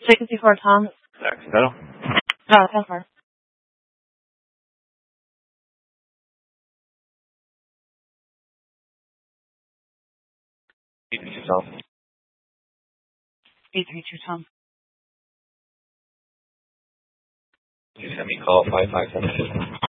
64 Tom. Accidental. Oh, 10-4. Tom. 832 Tom. You send me call 557.